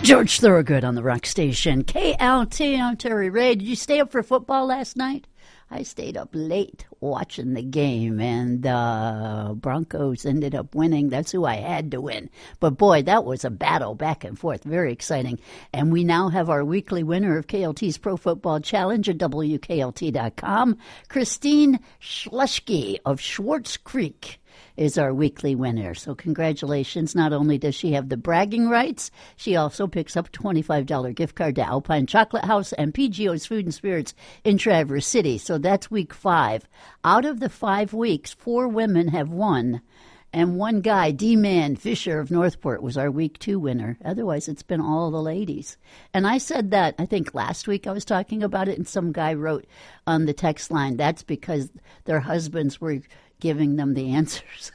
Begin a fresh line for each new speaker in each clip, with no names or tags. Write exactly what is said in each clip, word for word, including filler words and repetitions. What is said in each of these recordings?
George Thorogood on the Rock Station. K L T, I'm Terry Ray. Did you stay up for football last night? I stayed up late watching the game, and the uh, Broncos ended up winning. That's who I had to win. But, boy, that was a battle back and forth. Very exciting. And we now have our weekly winner of K L T's Pro Football Challenge at W K L T dot com. Christine Schleschke of Schwartz Creek is our weekly winner. So congratulations. Not only does she have the bragging rights, she also picks up a twenty-five dollars gift card to Alpine Chocolate House and P G O's Food and Spirits in Traverse City. So that's week five. Out of the five weeks, four women have won. And one guy, D-Man Fisher of Northport, was our week two winner. Otherwise, it's been all the ladies. And I said that, I think last week I was talking about it, and some guy wrote on the text line, that's because their husbands were giving them the answers.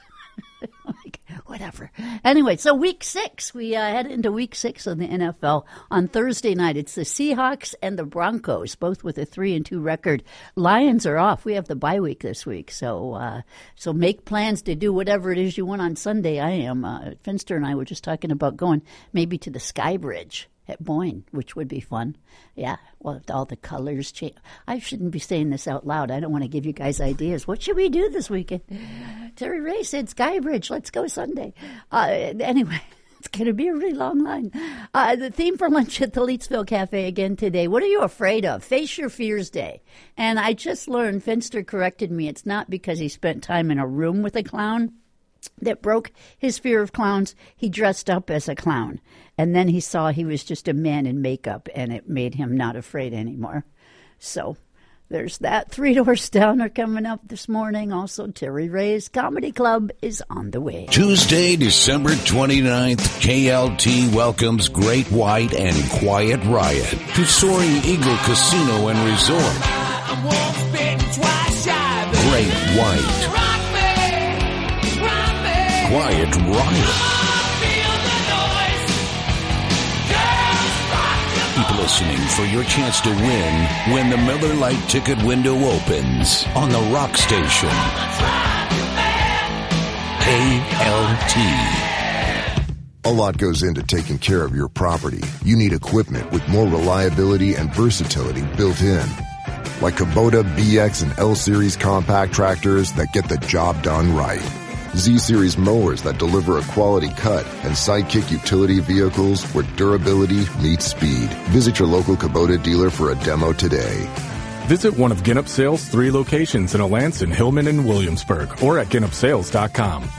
Like, whatever. Anyway, so week six, we uh, head into week six of the N F L. On Thursday night, it's the Seahawks and the Broncos, both with a three and two record. Lions are off. We have the bye week this week, so uh, so make plans to do whatever it is you want on Sunday. I am. Uh, Finster and I were just talking about going maybe to the Sky Bridge at Boyne, which would be fun. Yeah, well, if all the colors change. I shouldn't be saying this out loud. I don't want to give you guys ideas. What should we do this weekend? Terry Ray said Skybridge. Let's go Sunday. Uh, anyway, it's going to be a really long line. Uh, the theme for lunch at the Leetsville Cafe again today. What are you afraid of? Face Your Fears Day. And I just learned, Finster corrected me, it's not because he spent time in a room with a clown that broke his fear of clowns. He dressed up as a clown, and then he saw he was just a man in makeup, and it made him not afraid anymore. So there's that. Three Doors Down are coming up this morning. Also, Terry Ray's Comedy Club is on the way.
Tuesday, December twenty-ninth, K L T welcomes Great White and Quiet Riot to Soaring Eagle Casino and Resort. Great White. Quiet Riot. Keep listening for your chance to win when the Miller Lite ticket window opens on the Rock Station. K L T.
A lot goes into taking care of your property. You need equipment with more reliability and versatility built in. Like Kubota B X and L-Series compact tractors that get the job done right. Z-Series mowers that deliver a quality cut, and Sidekick utility vehicles where durability meets speed. Visit your local Kubota dealer for a demo today.
Visit one of Ginup Sales' three locations in Alanson, Hillman, and Williamsburg, or at ginup sales dot com.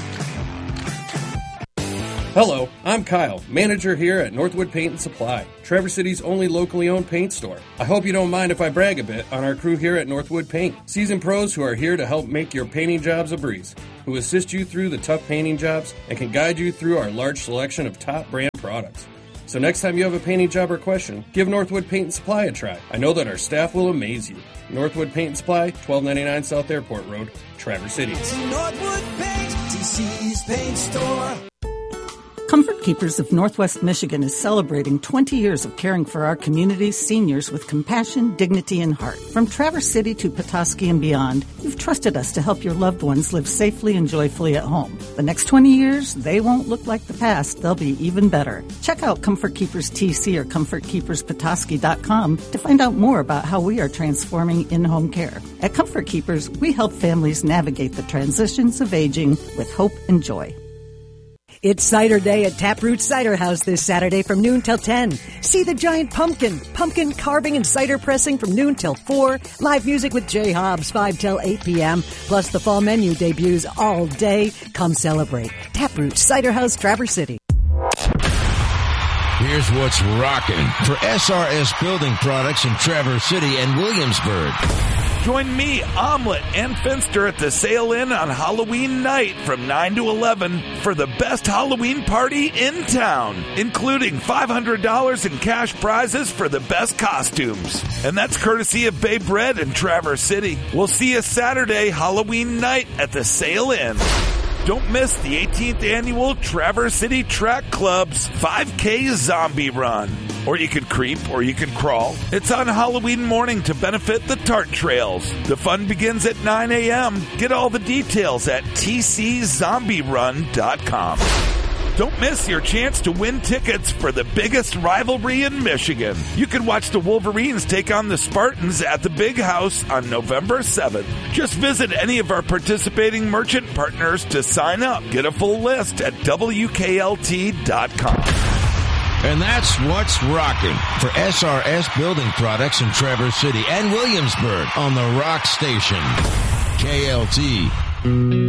Hello, I'm Kyle, manager here at Northwood Paint and Supply, Traverse City's only locally owned paint store. I hope you don't mind if I brag a bit on our crew here at Northwood Paint. Seasoned pros who are here to help make your painting jobs a breeze, who assist you through the tough painting jobs and can guide you through our large selection of top brand products. So next time you have a painting job or question, give Northwood Paint and Supply a try. I know that our staff will amaze you. Northwood Paint and Supply, twelve ninety-nine South Airport Road, Traverse City.
Northwood Paint, D C's paint store.
Comfort Keepers of Northwest Michigan is celebrating twenty years of caring for our community's seniors with compassion, dignity, and heart. From Traverse City to Petoskey and beyond, you've trusted us to help your loved ones live safely and joyfully at home. The next twenty years, they won't look like the past. They'll be even better. Check out Comfort Keepers T C or comfort keepers petoskey dot com to find out more about how we are transforming in-home care. At Comfort Keepers, we help families navigate the transitions of aging with hope and joy.
It's Cider Day at Taproot Cider House this Saturday from noon till ten. See the giant pumpkin, pumpkin carving and cider pressing from noon till four. Live music with Jay Hobbs, five till eight p.m. Plus the fall menu debuts all day. Come celebrate. Taproot Cider House, Traverse City.
Here's what's rocking for S R S Building Products in Traverse City and Williamsburg.
Join me, Omelet, and Finster at the Sail Inn on Halloween night from nine to eleven for the best Halloween party in town, including five hundred dollars in cash prizes for the best costumes. And that's courtesy of Bay Bread in Traverse City. We'll see you Saturday, Halloween night at the Sail Inn. Don't miss the eighteenth annual Traverse City Track Club's five K Zombie Run. Or you could creep, or you could crawl. It's on Halloween morning to benefit the Tart Trails. The fun begins at nine a.m. Get all the details at t c zombie run dot com. Don't miss your chance to win tickets for the biggest rivalry in Michigan. You can watch the Wolverines take on the Spartans at the Big House on November seventh. Just visit any of our participating merchant partners to sign up. Get a full list at W K L T dot com.
And that's what's rocking for S R S Building Products in Traverse City and Williamsburg on the Rock Station. K L T.